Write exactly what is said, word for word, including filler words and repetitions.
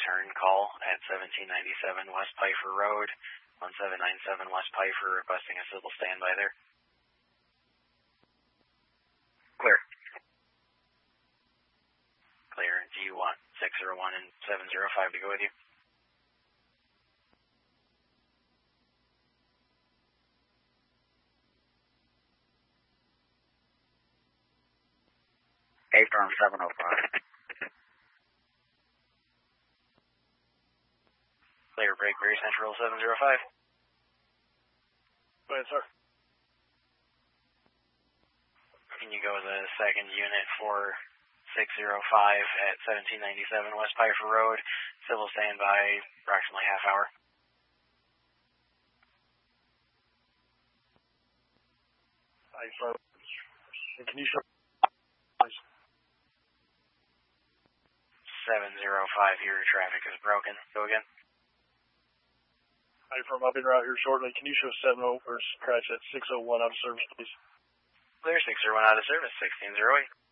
return call at seventeen ninety-seven West Pfeiffer Road, one seven nine seven West Pfeiffer, requesting a civil standby there. Clear. Clear. Do you want six zero one and seven zero five to go with you? A-Storm seven oh five. Clear. Brakeberry Central seven zero five. Go ahead, sir. Can you go to the second unit for six zero five at seventeen ninety-seven West Pfeiffer Road, civil standby, approximately half hour? Aye, sir. Can you show please? seven zero five, your traffic is broken. Go again. Aye, firm. I'll be right here shortly. Can you show seven oh or scratch at six oh one out of service, please? Clear. six zero one out of service, sixteen oh eight.